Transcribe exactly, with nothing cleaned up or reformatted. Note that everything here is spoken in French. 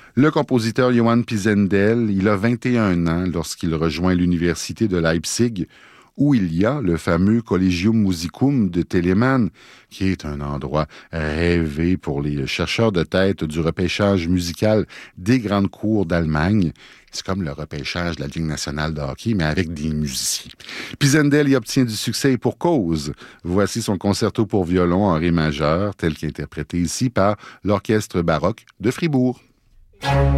Le compositeur Johann Pisendel, il a vingt et un ans lorsqu'il rejoint l'université de Leipzig, où il y a le fameux Collegium Musicum de Telemann, qui est un endroit rêvé pour les chercheurs de tête du repêchage musical des grandes cours d'Allemagne. C'est comme le repêchage de la Ligue nationale de hockey, mais avec des musiciens. Pisendel y obtient du succès et pour cause. Voici son concerto pour violon en ré majeur, tel qu'interprété ici par l'Orchestre baroque de Fribourg.